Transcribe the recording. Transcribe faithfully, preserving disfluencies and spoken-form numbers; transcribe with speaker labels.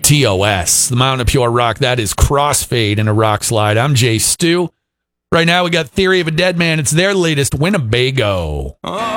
Speaker 1: T O S, the Mountain of Pure Rock. That is Crossfade and a Rock Slide. I'm Jay Stu. Right now we got Theory of a Dead Man. It's their latest Winnebago.